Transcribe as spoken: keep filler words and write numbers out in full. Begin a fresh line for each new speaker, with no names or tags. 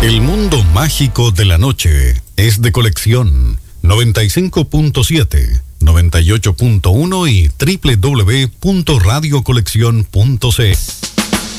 El mundo mágico de la noche es de Colección noventa y cinco punto siete, noventa y ocho punto uno y doble u doble u doble u punto radio colección punto c.